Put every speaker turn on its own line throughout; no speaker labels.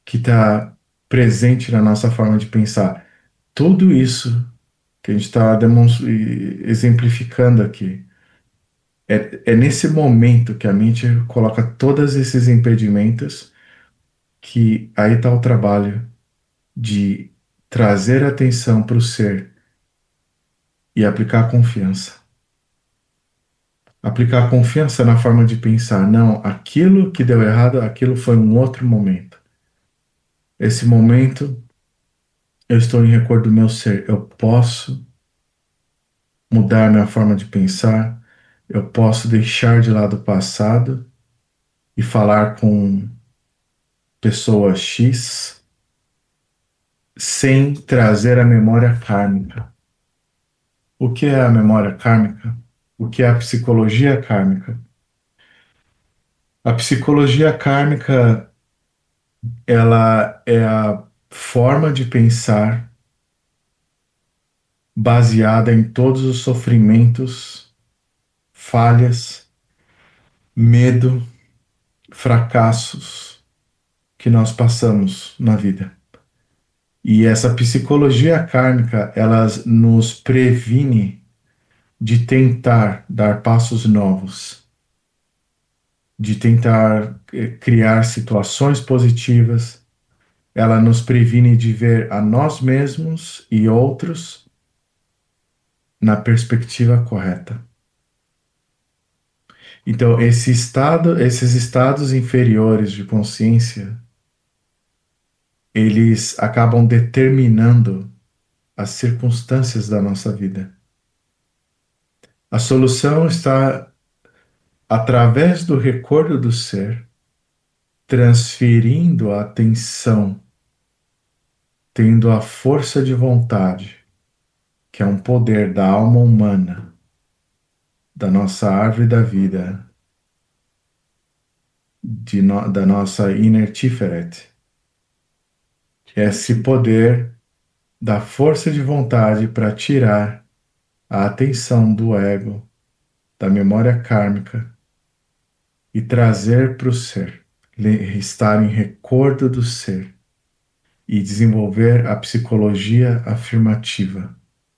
que está presente na nossa forma de pensar. Tudo isso que a gente está exemplificando aqui, é nesse momento que a mente coloca todos esses impedimentos que aí está o trabalho de trazer atenção para o ser e aplicar confiança. Aplicar confiança na forma de pensar. Não, aquilo que deu errado, aquilo foi um outro momento. Esse momento, eu estou em recordo do meu ser. Eu posso mudar minha forma de pensar. Eu posso deixar de lado o passado e falar com pessoa X sem trazer a memória kármica. O que é a memória kármica? O que é a psicologia kármica? A psicologia kármica, ela é a forma de pensar baseada em todos os sofrimentos, falhas, medo, fracassos que nós passamos na vida. E essa psicologia kármica, ela nos previne de tentar dar passos novos, de tentar criar situações positivas. Ela nos previne de ver a nós mesmos e outros na perspectiva correta. Então, esses estados inferiores de consciência, eles acabam determinando as circunstâncias da nossa vida. A solução está através do recordo do ser, transferindo a atenção, tendo a força de vontade, que é um poder da alma humana, da nossa árvore da vida, da nossa inner Tiferet. Esse poder da força de vontade para tirar a atenção do ego, da memória kármica e trazer para o ser, estar em recordo do ser e desenvolver a psicologia afirmativa,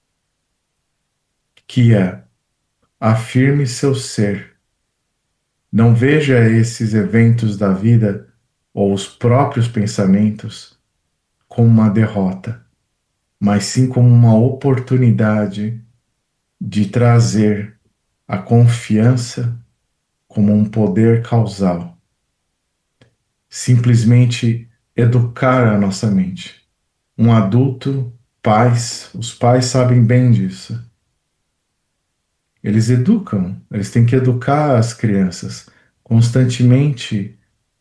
que é: afirme seu ser. Não veja esses eventos da vida ou os próprios pensamentos como uma derrota, mas sim como uma oportunidade de trazer a confiança como um poder causal. Simplesmente educar a nossa mente. Um adulto, os pais sabem bem disso. Eles educam, eles têm que educar as crianças constantemente,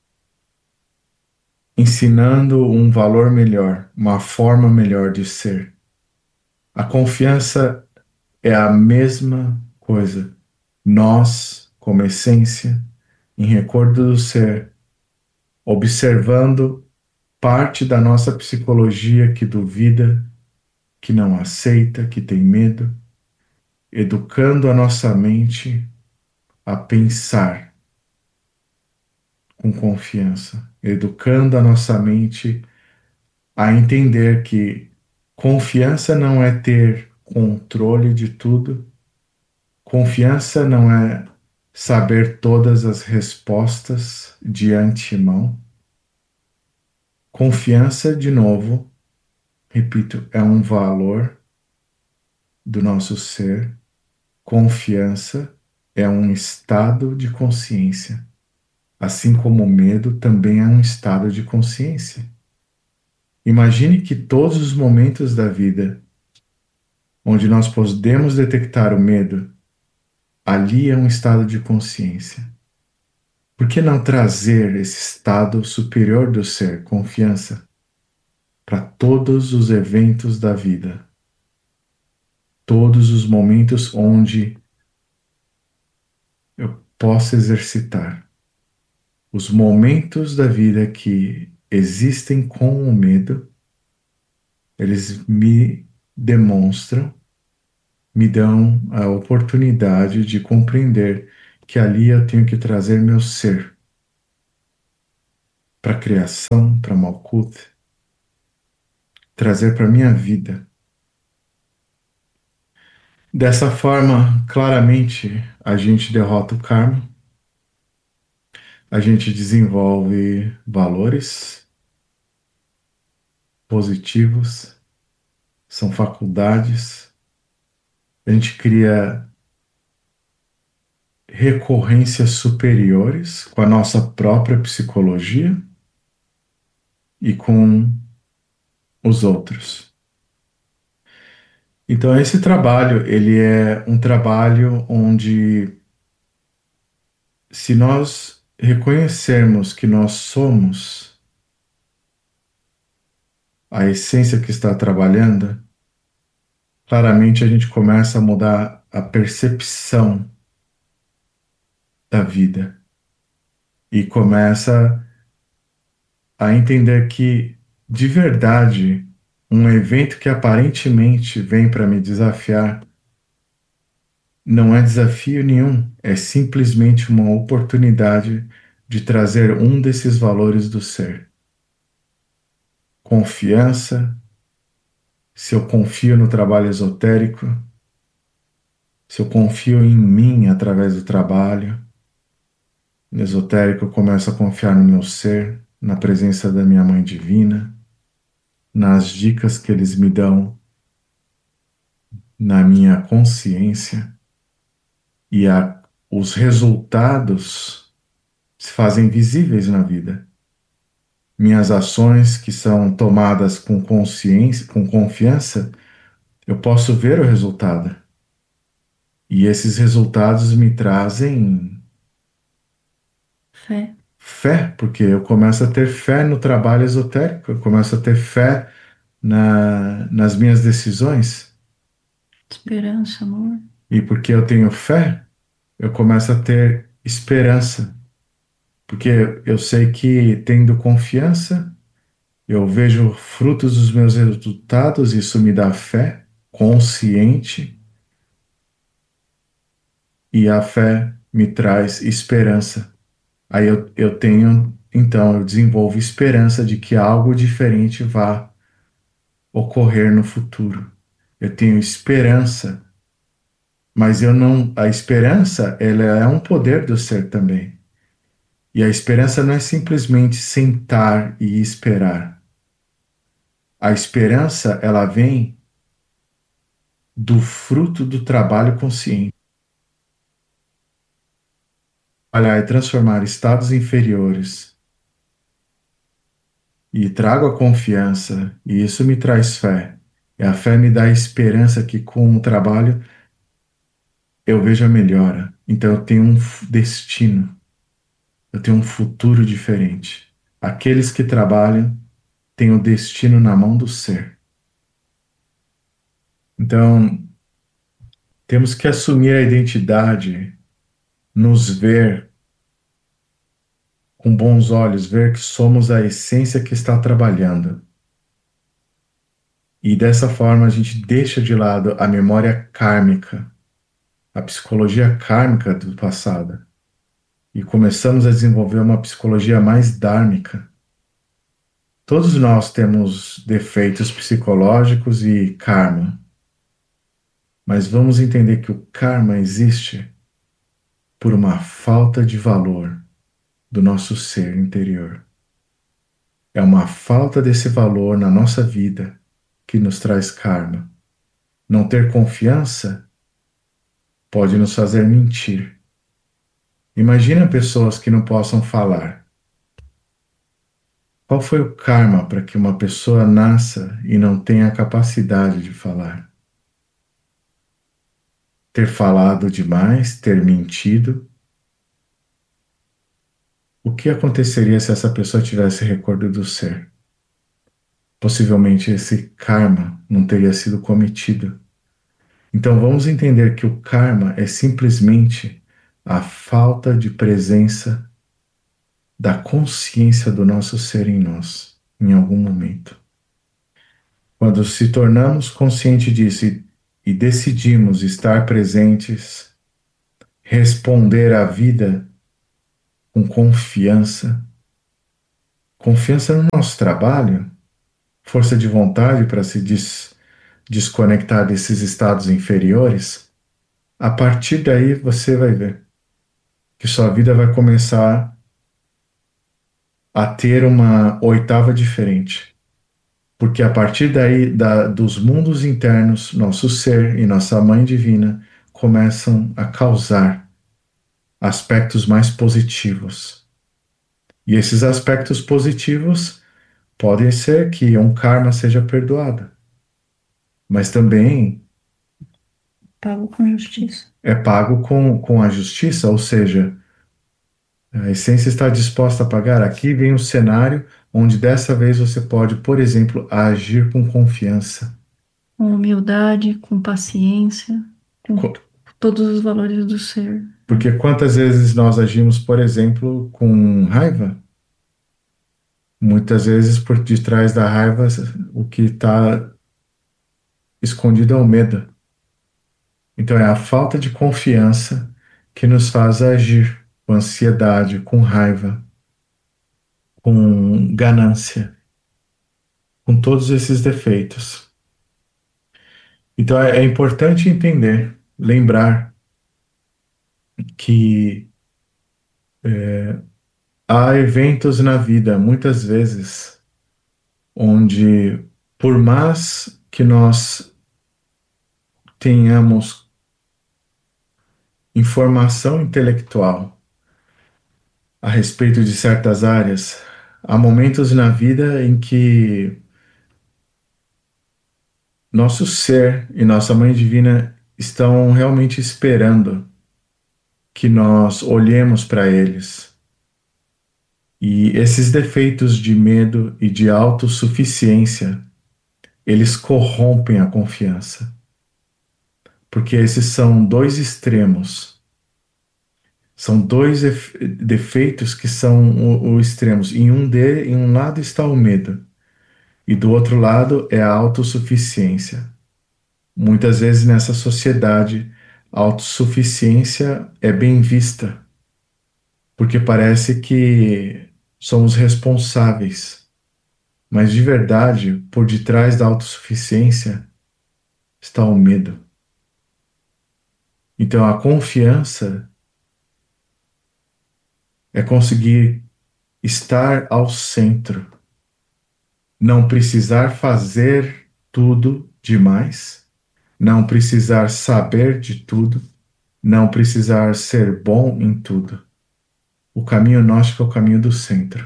ensinando um valor melhor, uma forma melhor de ser. A confiança é a mesma coisa. Nós, como essência, em recordo do ser, observando parte da nossa psicologia que duvida, que não aceita, que tem medo, educando a nossa mente a pensar com confiança, educando a nossa mente a entender que confiança não é ter controle de tudo, confiança não é saber todas as respostas de antemão. Confiança, de novo, repito, é um valor do nosso ser. Confiança é um estado de consciência, assim como o medo também é um estado de consciência. Imagine que todos os momentos da vida onde nós podemos detectar o medo, ali é um estado de consciência. Por que não trazer esse estado superior do ser, confiança, para todos os eventos da vida? Todos os momentos onde eu posso exercitar. Os momentos da vida que existem com o medo, eles me demonstram, me dão a oportunidade de compreender que ali eu tenho que trazer meu ser. para a criação, para Malkuth, trazer para a minha vida. Dessa forma, claramente, a gente derrota o karma, a gente desenvolve valores positivos, são faculdades, a gente cria recorrências superiores com a nossa própria psicologia e com os outros. Então, esse trabalho, ele é um trabalho onde, se nós reconhecermos que nós somos a essência que está trabalhando, claramente a gente começa a mudar a percepção da vida e começa a entender que, de verdade, um evento que aparentemente vem para me desafiar não é desafio nenhum, é simplesmente uma oportunidade de trazer um desses valores do ser. Confiança, se eu confio no trabalho esotérico, se eu confio em mim através do trabalho, no esotérico eu começo a confiar no meu ser, na presença da minha mãe divina, nas dicas que eles me dão, na minha consciência, e os resultados se fazem visíveis na vida. Minhas ações que são tomadas com consciência, com confiança, eu posso ver o resultado. E esses resultados me trazem
Fé,
fé, porque eu começo a ter fé no trabalho esotérico, eu começo a ter fé nas minhas decisões.
esperança, amor.
E porque eu tenho fé, eu começo a ter esperança. Porque eu sei que, tendo confiança, eu vejo frutos dos meus resultados, isso me dá fé consciente, e a fé me traz esperança. Aí eu tenho, então, eu desenvolvo esperança de que algo diferente vá ocorrer no futuro. Eu tenho esperança, mas eu não, a esperança, ela é um poder do ser também. E a esperança não é simplesmente sentar e esperar. A esperança, ela vem do fruto do trabalho consciente. Olhar e transformar estados inferiores e trago a confiança, e isso me traz fé. E a fé me dá a esperança que com o trabalho eu vejo a melhora. Então eu tenho um destino, eu tenho um futuro diferente. Aqueles que trabalham têm o destino na mão do ser. Então temos que assumir a identidade, nos ver com bons olhos, ver que somos a essência que está trabalhando. E dessa forma a gente deixa de lado a memória kármica, a psicologia kármica do passado, e começamos a desenvolver uma psicologia mais dármica. Todos nós temos defeitos psicológicos e karma, mas vamos entender que o karma existe por uma falta de valor do nosso ser interior. É uma falta desse valor na nossa vida que nos traz karma. Não ter confiança pode nos fazer mentir. Imagina pessoas que não possam falar. Qual foi o karma para que uma pessoa nasça e não tenha a capacidade de falar? Ter falado demais, ter mentido. O que aconteceria se essa pessoa tivesse recordo do ser? Possivelmente esse karma não teria sido cometido. Então vamos entender que o karma é simplesmente a falta de presença da consciência do nosso ser em nós, em algum momento. Quando se tornamos conscientes disso e decidimos estar presentes, responder à vida com confiança, confiança no nosso trabalho, força de vontade para se desconectar desses estados inferiores, a partir daí você vai ver que sua vida vai começar a ter uma oitava diferente. Porque a partir daí, dos mundos internos, nosso ser e nossa mãe divina começam a causar aspectos mais positivos. E esses aspectos positivos podem ser que um karma seja perdoado, mas também
Pago com justiça.
é pago com a justiça, ou seja, a essência está disposta a pagar. Aqui vem um cenário onde dessa vez você pode, por exemplo, agir com confiança.
Com humildade, com paciência, com
Co-
todos os valores do ser.
Porque quantas vezes nós agimos, por exemplo, com raiva? Muitas vezes por detrás da raiva, o que está escondido é o medo. Então é a falta de confiança que nos faz agir com ansiedade, com raiva, com ganância, com todos esses defeitos. Então é importante entender, lembrar que há eventos na vida, muitas vezes, onde, por mais que nós tenhamos informação intelectual a respeito de certas áreas, há momentos na vida em que nosso ser e nossa Mãe Divina estão realmente esperando que nós olhemos para eles. E esses defeitos de medo e de autossuficiência, eles corrompem a confiança, porque esses são dois extremos. São dois defeitos que são o extremos. Em um lado está o medo, e do outro lado é a autossuficiência. Muitas vezes nessa sociedade, a autossuficiência é bem vista, porque parece que somos responsáveis, mas de verdade, por detrás da autossuficiência está o medo. Então a confiança é conseguir estar ao centro, não precisar fazer tudo demais, não precisar saber de tudo, não precisar ser bom em tudo. O caminho gnóstico é o caminho do centro.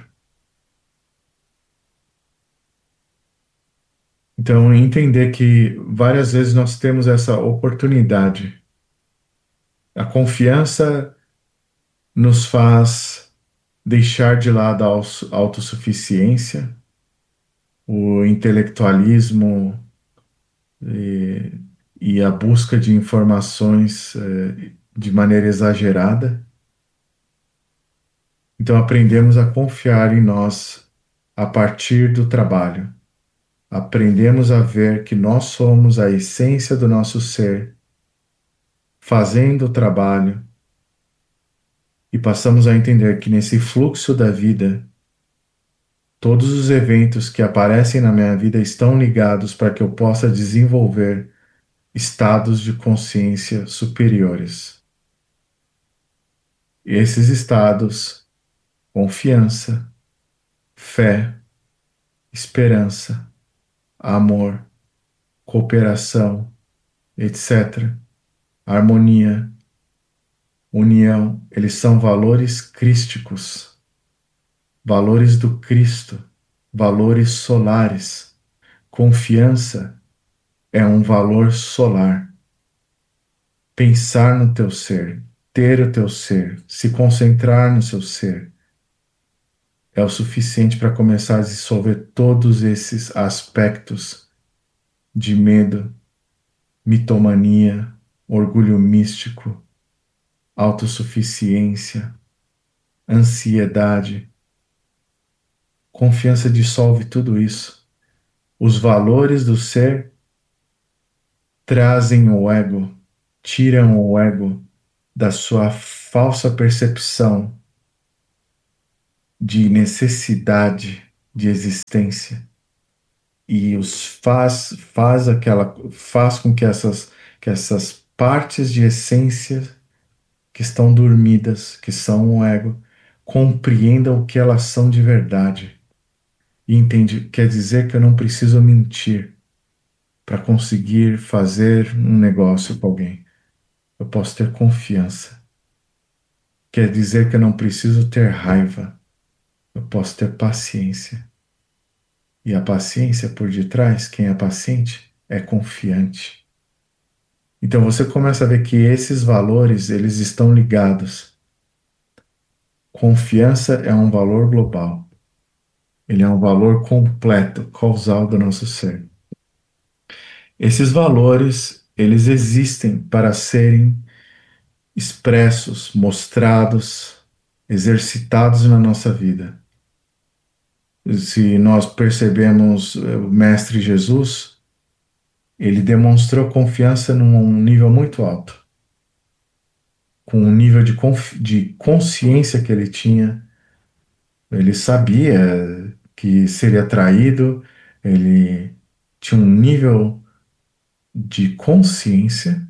Então, entender que várias vezes nós temos essa oportunidade. A confiança nos faz deixar de lado a autossuficiência, o intelectualismo e a busca de informações de maneira exagerada. Então, aprendemos a confiar em nós a partir do trabalho. Aprendemos a ver que nós somos a essência do nosso ser, fazendo o trabalho, e passamos a entender que nesse fluxo da vida, todos os eventos que aparecem na minha vida estão ligados para que eu possa desenvolver estados de consciência superiores. E esses estados, confiança, fé, esperança, amor, cooperação, etc., harmonia, união, eles são valores crísticos, valores do Cristo, valores solares. Confiança é um valor solar. Pensar no teu ser, ter o teu ser, se concentrar no seu ser, é o suficiente para começar a dissolver todos esses aspectos de medo, mitomania, orgulho místico, autossuficiência, ansiedade. Confiança dissolve tudo isso. Os valores do ser trazem o ego, tiram o ego da sua falsa percepção de necessidade de existência e os faz com que essas partes de essência que estão dormidas, que são o ego, compreendam o que elas são de verdade. E entende, quer dizer que eu não preciso mentir para conseguir fazer um negócio com alguém. Eu posso ter confiança. Quer dizer que eu não preciso ter raiva. Eu posso ter paciência. E a paciência por detrás, quem é paciente, é confiante. Então você começa a ver que esses valores, eles estão ligados. Confiança é um valor global. Ele é um valor completo, causal do nosso ser. Esses valores, eles existem para serem expressos, mostrados, exercitados na nossa vida. Se nós percebemos o Mestre Jesus, ele demonstrou confiança num nível muito alto, com um nível de consciência que ele tinha. Ele sabia que seria traído, ele tinha um nível de consciência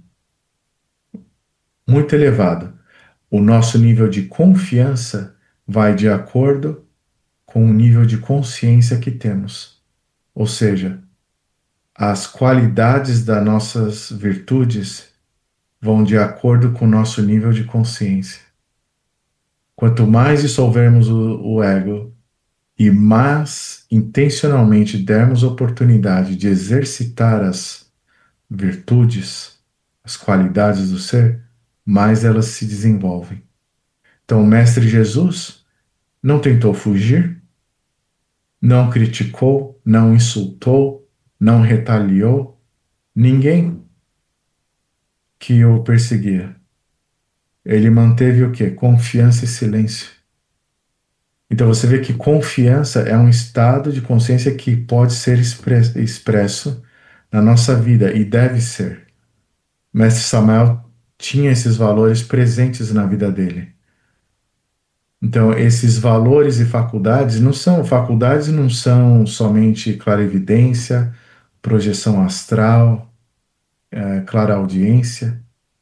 muito elevado. O nosso nível de confiança vai de acordo com o nível de consciência que temos. Ou seja, as qualidades das nossas virtudes vão de acordo com o nosso nível de consciência. Quanto mais dissolvermos o ego e mais intencionalmente dermos oportunidade de exercitar as virtudes, as qualidades do ser, mais elas se desenvolvem. Então, o Mestre Jesus não tentou fugir, não criticou, não insultou, não retaliou ninguém que o perseguia. Ele manteve o quê? Confiança e silêncio. Então você vê que confiança é um estado de consciência que pode ser expresso na nossa vida e deve ser. Mestre Samael tinha esses valores presentes na vida dele. Então esses valores e faculdades não são somente clarividência, projeção astral, clareaudiência.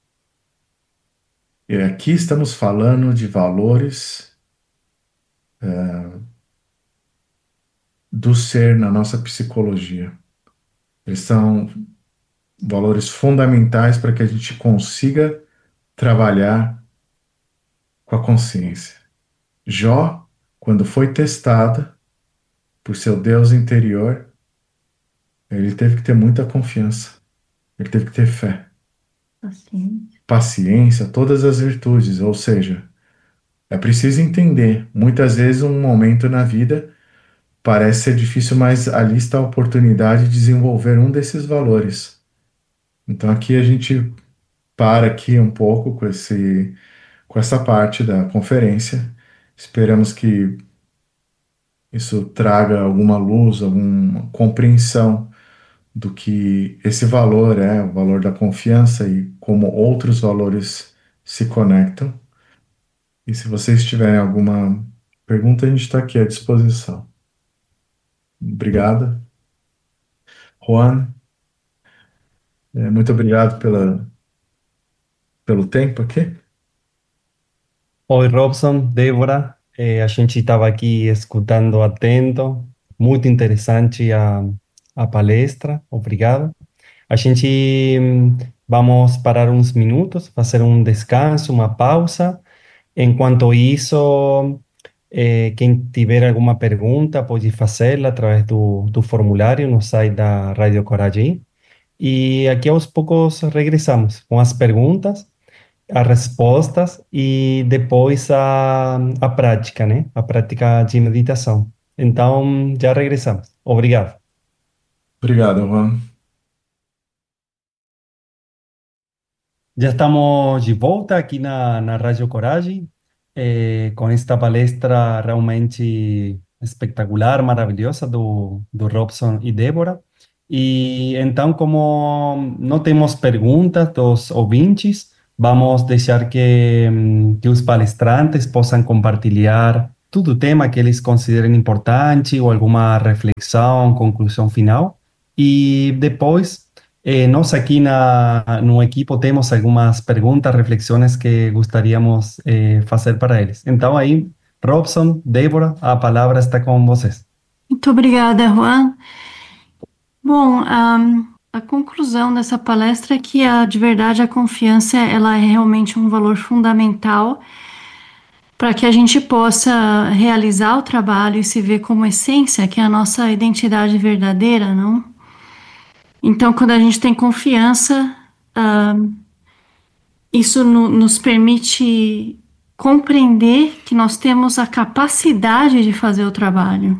E aqui estamos falando de valores do ser na nossa psicologia. Eles são valores fundamentais para que a gente consiga trabalhar com a consciência. Jó, quando foi testado por seu Deus interior, ele teve que ter muita confiança, ele teve que ter fé,
Paciência.
paciência, todas as virtudes, ou seja, é preciso entender. Muitas vezes um momento na vida parece ser difícil, mas ali está a oportunidade de desenvolver um desses valores. Então aqui a gente para aqui um pouco com essa parte da conferência. Esperamos que isso traga alguma luz, alguma compreensão do que esse valor é, o valor da confiança e como outros valores se conectam. E se vocês tiverem alguma pergunta, a gente está aqui à disposição. Obrigado. Juan, muito obrigado pelo tempo aqui.
Oi, Robson, Débora, a gente estava aqui escutando atento, muito interessante a palestra, obrigado. A gente vamos parar uns minutos, fazer um descanso, uma pausa. Enquanto isso, quem tiver alguma pergunta pode fazê-la através do formulário no site da Rádio Coragem. E aqui aos poucos regressamos com as perguntas, as respostas e depois a prática, né? A prática de meditação. Então, já regressamos. Obrigado.
Obrigado, Juan.
Já estamos de volta aqui na Rádio Coragem, com esta palestra realmente espetacular, maravilhosa do Robson e Débora. E então, como não temos perguntas dos ouvintes, vamos deixar que os palestrantes possam compartilhar tudo tema que eles considerem importante ou alguma reflexão, conclusão final. E depois, nós aqui no equipo temos algumas perguntas, reflexões que gostaríamos fazer para eles. Então aí, Robson, Débora, a palavra está com vocês.
Muito obrigada, Juan. Bom, a conclusão dessa palestra é que, de verdade, a confiança ela é realmente um valor fundamental para que a gente possa realizar o trabalho e se ver como essência, que é a nossa identidade verdadeira, não? Então, quando a gente tem confiança, isso nos permite compreender que nós temos a capacidade de fazer o trabalho.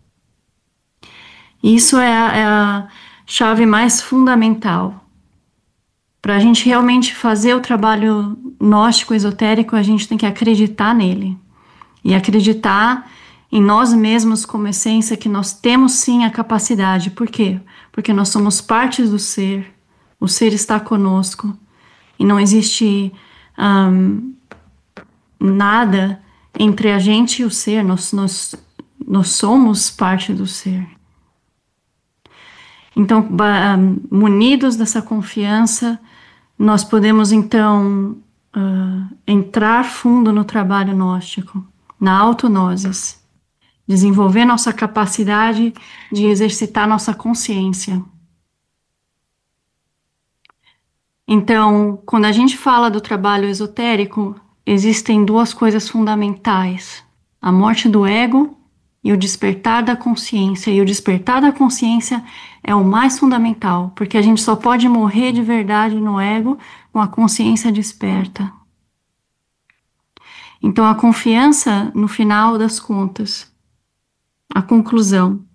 Isso é a chave mais fundamental. Para a gente realmente fazer o trabalho gnóstico esotérico, a gente tem que acreditar nele. E acreditar em nós mesmos como essência, que nós temos sim a capacidade. Por quê? Porque nós somos partes do ser, o ser está conosco, e não existe nada entre a gente e o ser, nós somos parte do ser. Então, munidos dessa confiança, nós podemos então entrar fundo no trabalho gnóstico, na autognosis, desenvolver nossa capacidade de exercitar nossa consciência. Então, quando a gente fala do trabalho esotérico, existem duas coisas fundamentais: a morte do ego e o despertar da consciência. E o despertar da consciência é o mais fundamental, porque a gente só pode morrer de verdade no ego com a consciência desperta. Então, a confiança, no final das contas, a conclusão.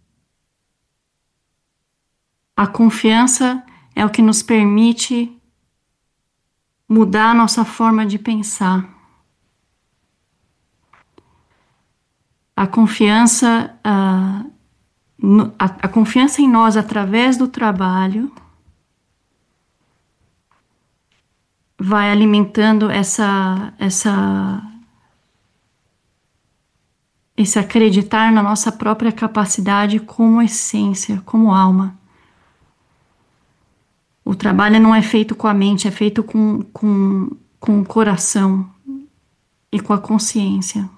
A confiança é o que nos permite mudar a nossa forma de pensar. A confiança, a confiança em nós através do trabalho vai alimentando esse acreditar na nossa própria capacidade como essência, como alma. O trabalho não é feito com a mente, é feito com o coração e com a consciência.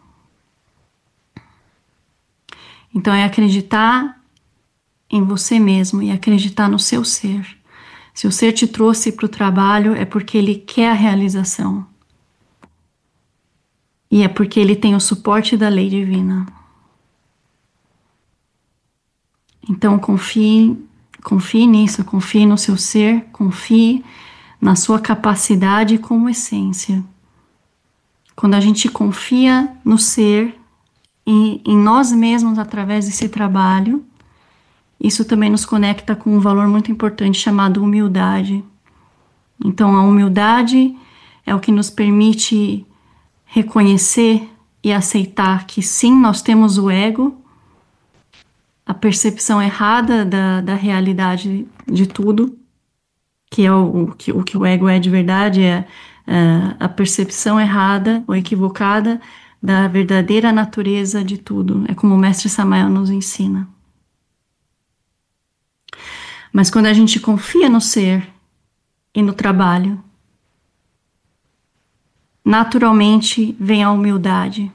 Então é acreditar em você mesmo e acreditar no seu ser. Se o ser te trouxe para o trabalho, é porque ele quer a realização. E é porque ele tem o suporte da lei divina. Então confie nisso, confie no seu ser, confie na sua capacidade como essência. Quando a gente confia no ser e em nós mesmos através desse trabalho, isso também nos conecta com um valor muito importante chamado humildade. Então a humildade é o que nos permite reconhecer e aceitar que sim, nós temos o ego, a percepção errada da realidade de tudo, que é o que o ego é de verdade, é a percepção errada ou equivocada da verdadeira natureza de tudo. É como o Mestre Samael nos ensina. Mas quando a gente confia no ser e no trabalho, naturalmente vem a humildade.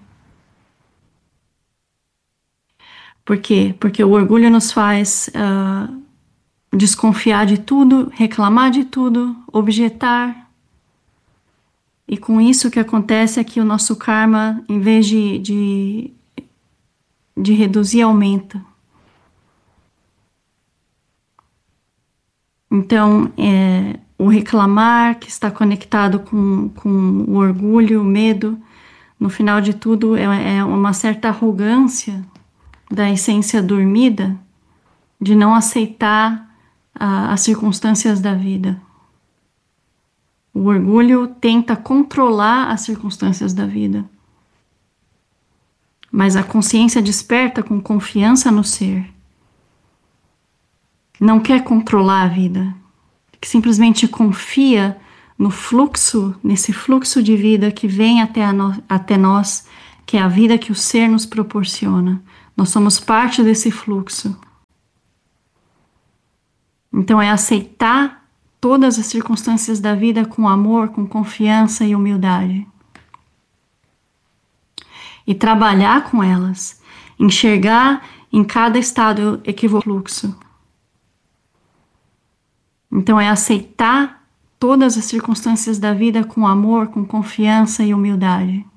Por quê? Porque o orgulho nos faz desconfiar de tudo, reclamar de tudo, objetar. E com isso o que acontece é que o nosso karma, em vez de reduzir, aumenta. Então, o reclamar, que está conectado com o orgulho, o medo, no final de tudo é uma certa arrogância da essência dormida, de não aceitar as circunstâncias da vida. O orgulho tenta controlar as circunstâncias da vida. Mas a consciência desperta com confiança no ser. Não quer controlar a vida, que simplesmente confia no fluxo, nesse fluxo de vida que vem até nós que é a vida que o ser nos proporciona. Nós somos parte desse fluxo. Então é aceitar todas as circunstâncias da vida com amor, com confiança e humildade. E trabalhar com elas, enxergar em cada estado equivofluxo. Então é aceitar todas as circunstâncias da vida com amor, com confiança e humildade.